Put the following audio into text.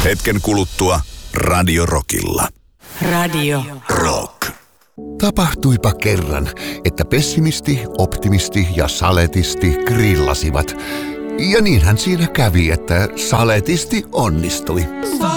Hetken kuluttua Radio Rockilla. Radio Rock. Tapahtuipa kerran, että pessimisti, optimisti ja saletisti grillasivat. Ja niinhän siinä kävi, että saletisti onnistui.